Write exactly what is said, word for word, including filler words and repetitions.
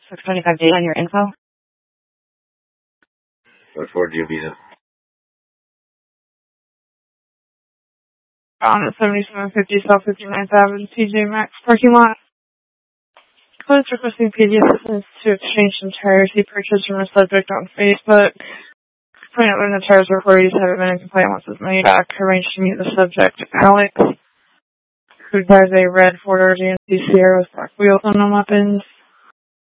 six twenty-five date on your info. What for do you need it? On the seventy-seven fifty South fifty-ninth Avenue, T J Maxx parking lot. Client's requesting P D assistance to exchange some tires he purchased from a subject on Facebook. Client learned the tires were forties, haven't been in complaint, wants his money back. Arranged to meet the subject, Alex, who drives a red Ford R G M C Sierra with black wheels on the weapons.